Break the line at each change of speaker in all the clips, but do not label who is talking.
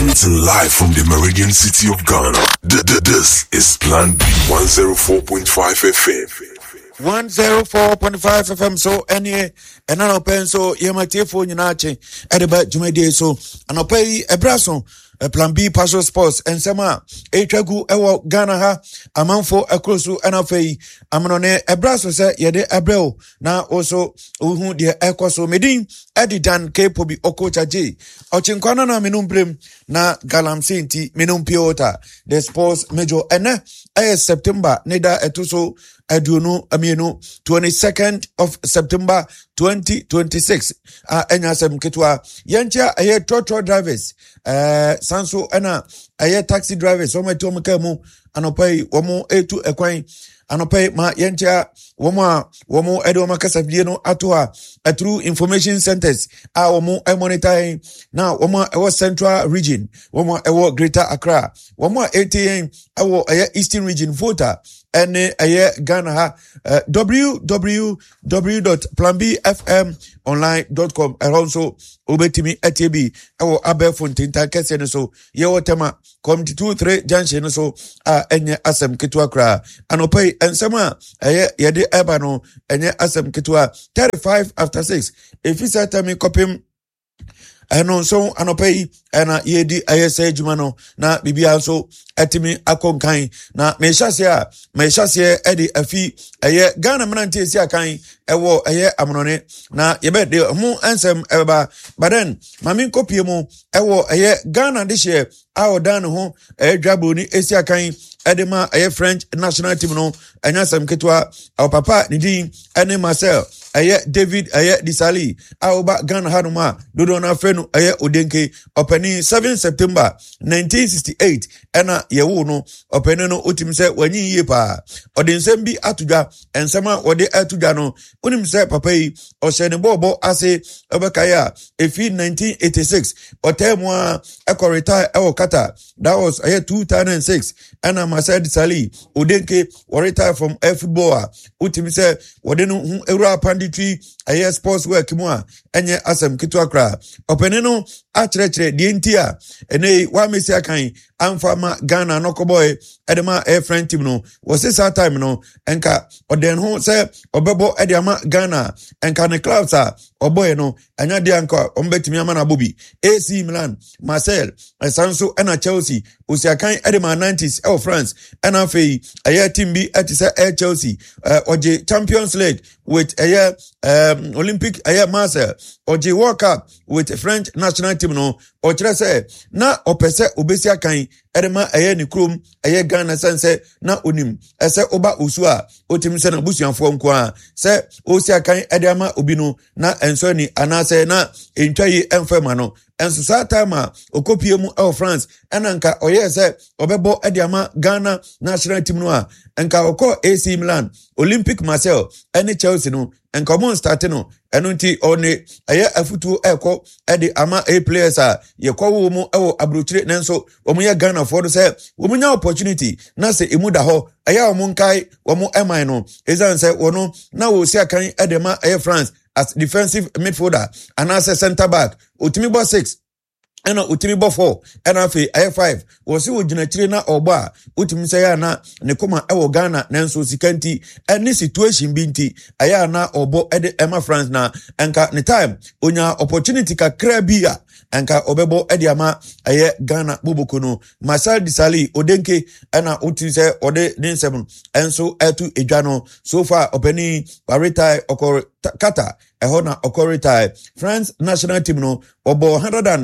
Transmitting live from the Meridian city of Ghana. This is Plan B 104.5 FM.
104.5 FM. So any another pen so yamate phone yinache edeba jumede so anopai ebraso Plan B Passion Sports and Sama Etragu Ewo Ghana ha amanfo ekrosu anafei amanone ebraso se yede ebreo na also uhu de ekoso medin edidan kepo bi okocha J ochinkwana na menumbrem na galamse nti menumpiota the sports major ene September neda etuso aduonu amienu 22nd of September 2026 enyasem ketwa yencha aye trotro drivers sanso ana aye taxi drivers o meto mkamu anopai womo etu ekwan anopai ma yencha womo edo makasafie no atoa through information centers womo monitor na womo ewo central region womo ewo greater Accra womo ATN ewo aye eastern region voter ene aye Ghana ha www.planbfmonline.com also obetimi atb ewo abefon tinta kese ne so ye wotema community 23 junction so enye asem ketwa kra anopai ensema aye yede eba no enye asem ketwa 35 after 6 efisa tami kopim eno so anopai ena yedi ayese juma no na bibia so atimi akonkan na mehyasie edi afi aye Ghana mnante esi akan ewo aye amonone na yebede hu ansem eba baden mamin kopie mu ewo aye Ghana de hye awodan ho dwabo ni esi akan edema aye French national team no anyasem ketwa papa nidin ene Marcel aye David aye Disali awoba Ghana hanuma dodo na frenu aye Odenke openi 7 September 1968 ena yewo no openi no otim se wanyi yie pa odensem bi atudwa ensema wode atudwa no onim se papa yi ohyene bobo ase obekaya efi 1986 otemwa retire ewo kata that was aye 2006 ena Marcel Disali Odenke retire from football otim se wode no hu ewura panditry aye sports work mu a enye asem kitwa kra openi no akyerɛkyerɛ die ntia ene wa mesi akan amfama Ghana no koboy edema air friend team no was this time no enka oden ho se obebo ediama Ghana enka ne clubs a oboy no anya de anka ombetimi ama na bobi AC Milan Marseille Sanso ena Chelsea osiakan edema 90s France ena fei aye team bi etise Chelsea oje Champions League with aye Olympic aye Marseille oje World Cup with French national team no o kire se na opese obesi akan edema aye ni krom aye Ghana sense na onim ese oba osu a otim se na busuanfo nko a se osi akan edema obi no na enso ni anase na entwaye emfema no enso sa time okopie mu France enanka oye se obebo edema Ghana national team no a enka okọ AC Milan Olympic Marseille ene Chelsea no enka mo start no enunti one aye afutu ekọ ede ama a players a yekọ mu ewo abrochire nenso omuye Ghana for say omunya opportunity na se emuda ho aya omunkai omu eman no ezan say wono na wo si akan edema aye France as defensive midfielder and as a center back otimi bo 6 ena utimi bo 4 ena fe aye 5 wosi oginachire na ogba utimi say ya na ne koma ewo Ghana nenso sikanti any situation binti aya na obo ede ema France na enka ne time onya opportunity ka krabia enka obebo ede ama aye Ghana bobokono Marcel Disali Odenke ena utimi say ode ninsem enso etu edwano so far openi retire okor kata ehona okorita France national team no obo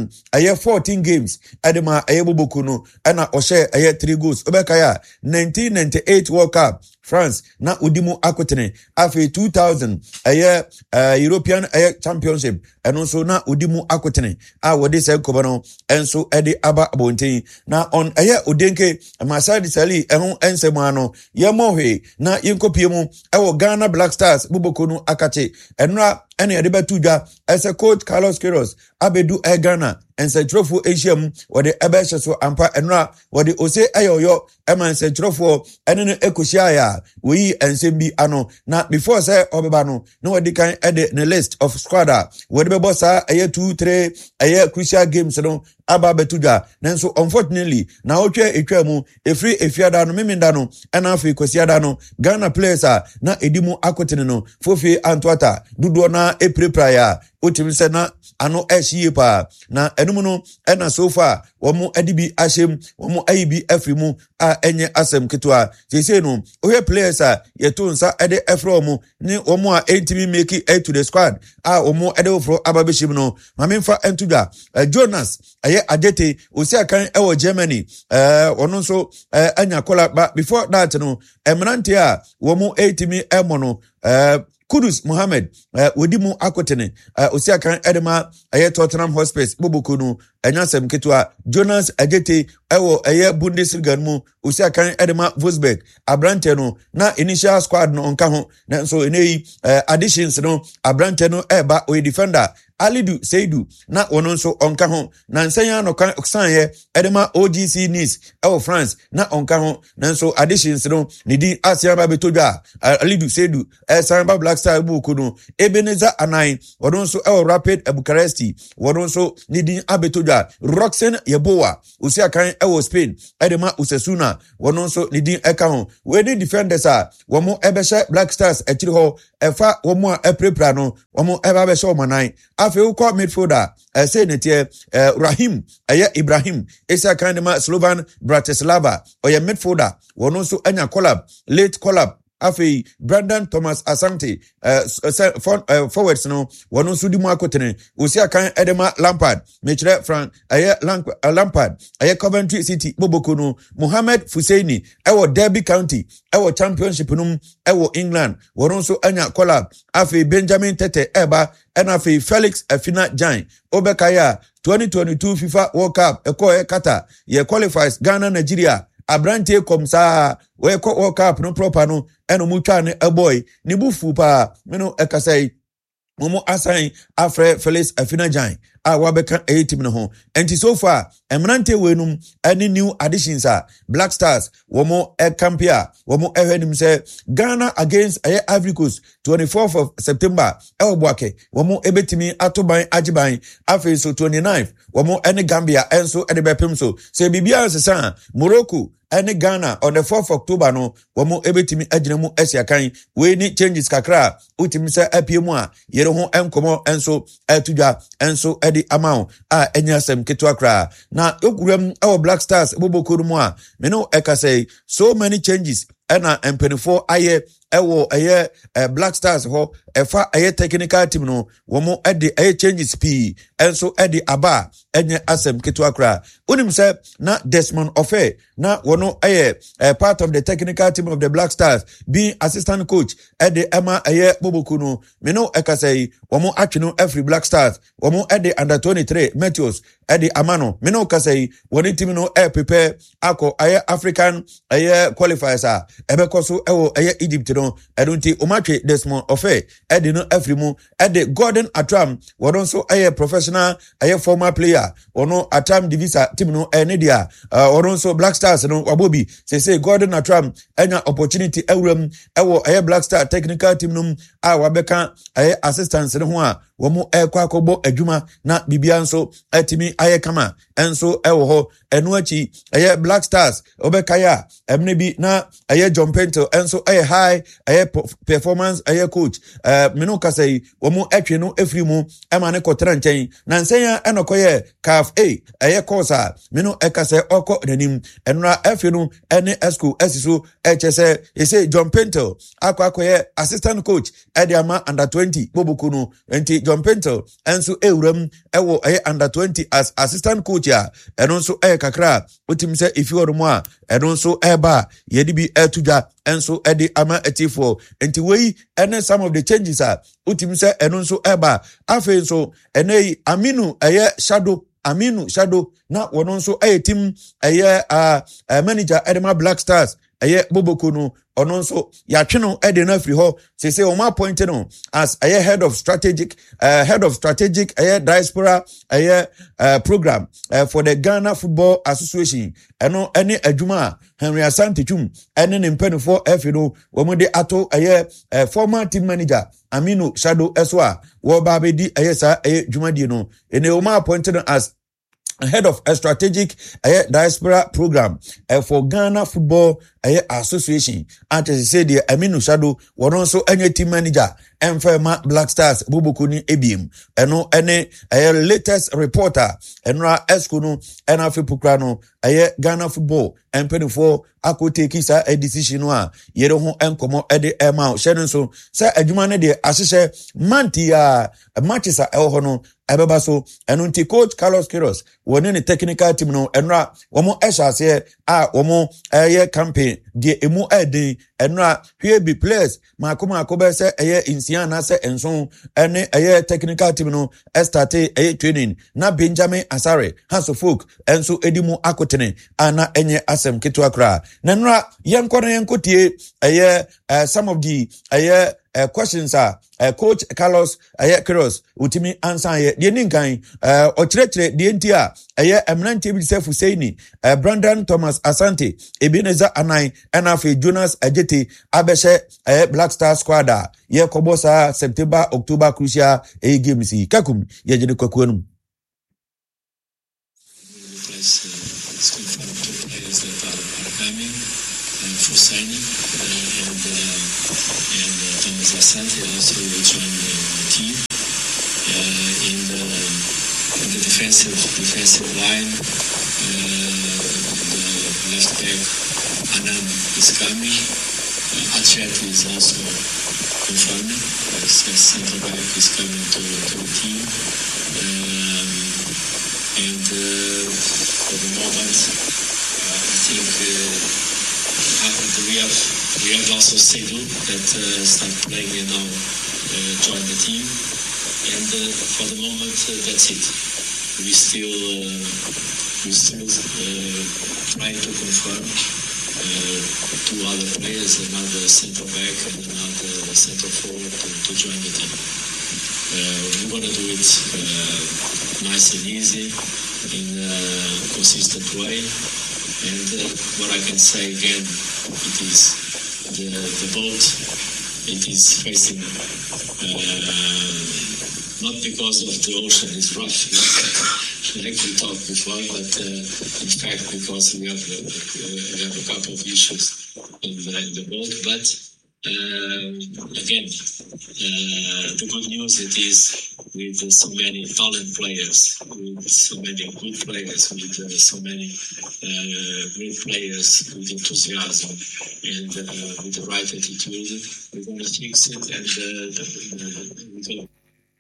114 games edema aye boboku no ena ohye aye 3 goals obekaya 1998 World Cup France na udimu akotene afi 2000 aye European aye Championship enso na udimu akotene wode se kobono enso ede aba abonten na on aye Odenke Marcel Disali ehon ensema no yemohwe na yenkopie mu ewo Ghana Black Stars boboku no akache enra ene edeba tudwa ese coach Carlos Queiroz abedu Ghana ensetrofo Asiam wode ebehye so ampa enra wode ose ayoyo ema ensetrofo ene no ekohia ya we ensembi ano na before say obeba no no wode kan ede ne list of squad wode be bossa aye 2-3 aye crucial games no aba betudwa nanso unfortunately na otwa etwa mu efri efiada no memenda no ena afi kwasiada no Ghana players na edimu akotene no fofi antwata dudo na eprepraya otimi se na ano ehie pa na enum no ena so far womo adibi ahyem womo ayibi afrimu enye asem ketwa sese no ohe players yeto nsa ede efro mu ni womo entimi make it to the squad womo ede ofro ababeshim no mamemfa entudwa Jonas aye adete osi akan ewo Germany ono so anya kola ba before that no emrante womo entimi emono Kudus Mohammed wodimu akotene osiakan edema Tottenham Hotspur bobokunu enyasem ketwa Jonas Ajete ewo Bundesliga mu osiakan edema Wolfsburg abrante no na initial squad no onka ho na so eneyi additions no abrante no eba o defender Alidu Seidu na wono nso onka ho na nsanya no kan oksan edema OGC Nice France na onka ho na nso additions no nidi Asiaba betodwa Alidu Seidu Samba Black Star Bukuno Ebenezer Anai wono nso Rapid Bucharest wono nso nidi abetodwa Roxen Yeboa usiakan Spain edema Usesuna wono nso nidi eka ho we ni defenders womo ebehye Black Stars ekiri ho efa womo eprepra no womo eba behye omanan afi uko midfielder say netie Rahim Ibrahim esa kandema Slovan Bratislava oye midfielder wono nso anya late collab afi Brandon Thomas Asante forwards no wono nso di mu akotene osia kan edema Lampard mechre Frank Lampard Coventry City bobokunu Mohamed Fuseini ewo Derby County ewo Championship num ewo England wono nso anya collab afi Benjamin Tete eba afi Felix Afina Jan obekaya 2022 FIFA World Cup Qatar ye qualifies Ghana Nigeria abrante komsa we World Cup no proper no eno mutwa ne boy ni bufu pa meno ekasai momo assign afre Felix Afina Jan wabeka team no ho enti so far emrante wenum any new additions Black Stars womo campia womo ehwenim se Ghana against Ivory Coast 24th of September Boake womo ebetimi atoban agiban afi so 29th womo ene Gambia enso edebepem so se bibia sesa Morocco ene Ghana on the 4th of October no womo ebetimi aginemu asiakan we ni changes kakra utimi se apiemu yere ho enkomo enso etudwa enso amount enyasem ketwa kra na okurem Black Stars bobokuru mu me no ekasei so many changes ena empenifo Black Stars ho efa technical team no womo changes p enso aba enye asem ketwa kra unim se na Desmond Ofe na wono part of the technical team of the Black Stars being assistant coach ema bobokunu me no ekasei womo atweno every Black Stars womo under 23 Meteors amano me no kasei woni team no prepare ako African qualifiers ebekoso Egypt no edunti umatwe Desmond Ofe no afrimu Gordon Atram wono so professional former player wono Atram Divisa team no dia wono so Black Stars no wabobi say Gordon Atram enya opportunity ewram Black Star technical team no wabeka assistance no ho womo kwakobo adwuma na bibia nso atimi kama enso ho enu achi Black Stars obekaya emne bi na John Pentel enso high performance coach meno kasai womo atwe no afrimu ema ne kotra nchen na nsenya enokoye CAF course meno ekase oko nanim enra afi no ene esco esiso hse ese John Pentel akwakoye assistant coach ama under 20 bobukunu enti John Pentel enso ewram ewo under 20 as assistant coach ya eno nso kakra otimse ifiormo a eno nso eba yedibi etudwa enso ama etifo enti wei ene some of the changes otimse eno nso eba afi nso enei Aminu Shadow na wono nso team manager edema Black Stars bobokunu ono nso ya tweno na free ho say o ma point no as head of strategic diaspora program for the Ghana Football Association eno ene adwuma Henry Asante Twum ene ne mpanifo no wo mo de ato former team manager Aminu Shadow eswa wo ba be di sa dwumadi no ene o ma point no as head of a strategic diaspora program for Ghana Football Association. And they say the Aminu Shadow was also any team manager and Firma Black Stars Bubukuni Ebim. And no any latest reporter and Ra Eskuno and Afipukrano Ghana Football and penny for ako take a decision wa yero ho enkomo ede ema shedun so say adwuma de asese manti matches a ho no ebeba so enu nti coach Carlos Queiroz woni ne technical team no enra womo ehase womo campaign de emu eden enra hwe be players makoma akobe say insian na say enso ene technical team no start training na Benjamin Asare Hasofok enso edimu akotene ana enye asem ketu akra nanra yenkotie some of the questions are coach Carlos Queiroz utimi answer de ninkan ochirechire de ntia eminente bi self Husseini Brandon Thomas Asante Ebeneza Anai enafe Jonas Ajete abeshe Black Star squad ye kobosa September October crucial games kakum ye jene kwakuanum.
It's confirmed two players that are coming, Husseini and Thomas Asante also will join the team. In the defensive line, the left back Anam is coming. Achet is also confirming. Central back is coming to the team. And for the moment, I think we have also Seydou that start playing and now join the team. And for the moment, that's it. We still try to confirm two other players, another central back and another central forward to join the team. We're going to do it nice and easy in a consistent way. And what I can say again, it is the boat, it is facing not because of the ocean is rough, like we talked before, but in fact because we have a couple of issues in the boat. But again, the good news it is with so many talent players, with so many good players, with so many great players with enthusiasm and with the right attitude, we're going to fix it and we're going to.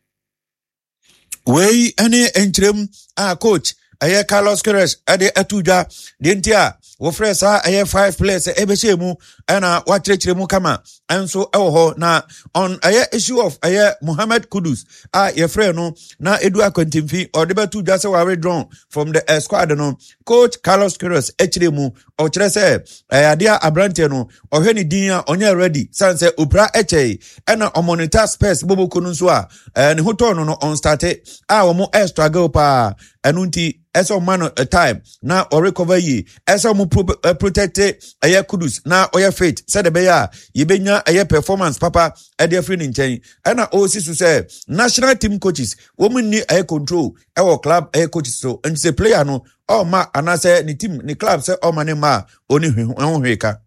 Wey ene entrem coach Carlos Queiroz ade atuja de ntia wo fresa 5 players ebehemu na wakyerkyere mu kama enso ewo ho na on issue of Mohamed Kudus ye frɛ no na edu akwantimfi or de batuja se wa withdrawn from the squad no coach Carlos Queiroz ekyere mu o kyerɛ se ade abrante no ohwɛ ni din a onye ready sanse opra ekyei na o monitor space boboko no so ne hoto no on start wo mo struggle pa enunti eso man a time na or recover yi eso mu protect Kudus na oya faith said the beya yebenya performance papa e dey free nchen na o si so say national team coaches women ni control our club coaches so and say player no all ma anase ni team ni club say all man ma oni hweka.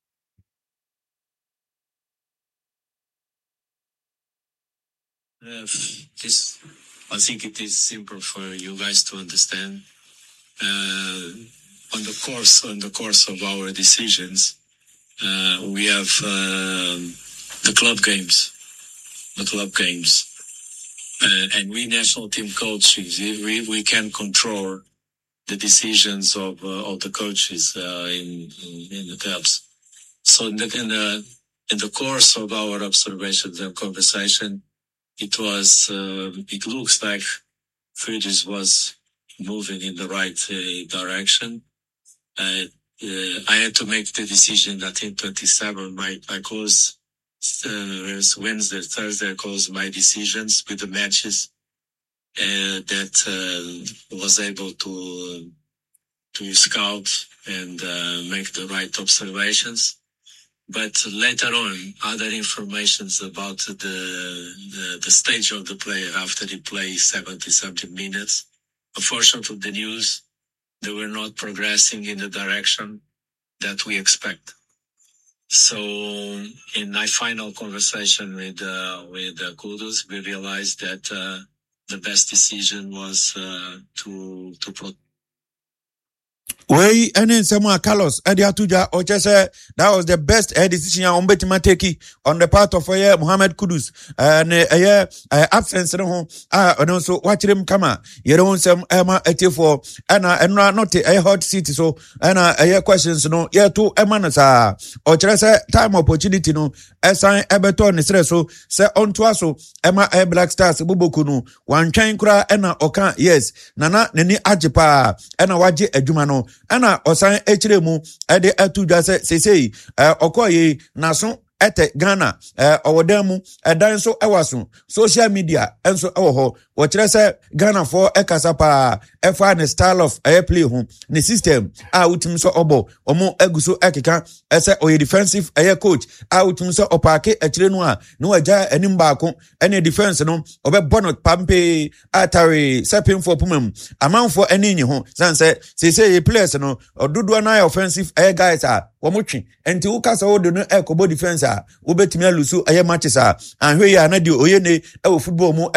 I think it is simple for you guys to understand. On the course of our decisions, we have the club games, and we national team coaches. We can control the decisions of the coaches in the clubs. So in the course of our observations and conversation, it looks like Fridges was moving in the right direction. I had to make the decision that in 27, I close Wednesday, Thursday, I close my decisions with the matches that was able to scout and make the right observations. But later on, other informations about the stage of the player after he plays 70-something minutes unfortunately, the news, they were not progressing in the direction that we expect. So in my final conversation with Kudus, we realized that the best decision was to protect.
Wey ene nsema Carlos edi atuja oche say that was the best decision on betima take on the part of Mohamed Kudus absence no ho ono so wachirem kama yere onsem ema etifo na not a hot seat so na questions no ye to ema na sa ochere say time opportunity no esan ebeto ne sere so say onto aso ema Black Stars boboku no wantwen kura na oka yes nana nani ajepa na waje adwuma no ana osan echiremu ede atuja se okoye naso ete Ghana owodamu edan so ewaso social media enso ewo wo say Ghana for ekasapa efa ne style of play home ne system utim so obo omo eguso ekeka ese oye defensive coach utim so opake echire no no agya anim baako ene defense no obebonot pampe atare sepin for pumam amanfo ene nyi ho sanse say players no ododo na offensive guys womotwe enti ukasa wodo no ekobo defense ubetimi alusu matches ahwe ya na di oyene football mu